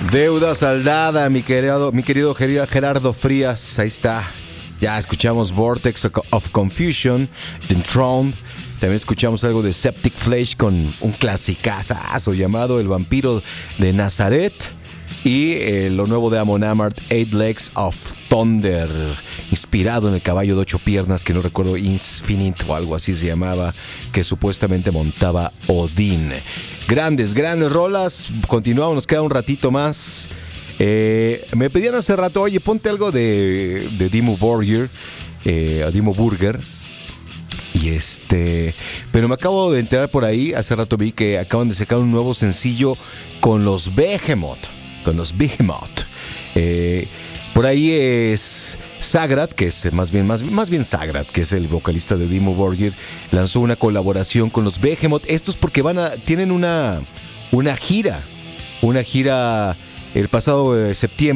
Deuda saldada, mi querido Gerardo Frías. Ahí está. Ya escuchamos Vortex of Confusion, The Enthroned. También escuchamos algo de Septic Flesh con un clasicazo llamado El Vampiro de Nazaret. Y lo nuevo de Amon Amarth, Eight Legs of Thunder, inspirado en el caballo de 8 piernas, que no recuerdo, Infinite o algo así se llamaba, que supuestamente montaba Odín. Grandes rolas. Continuamos, nos queda un ratito más. Me pedían hace rato, oye, ponte algo de Dimmu Borgir, Dimmu Borgir. Y pero me acabo de enterar por ahí, hace rato vi que acaban de sacar un nuevo sencillo con los Behemoth. Por ahí es Sagrad, que es más bien Sagrad, que es el vocalista de Dimmu Borgir, lanzó una colaboración con los Behemoth. Estos porque tienen una gira el pasado septiembre.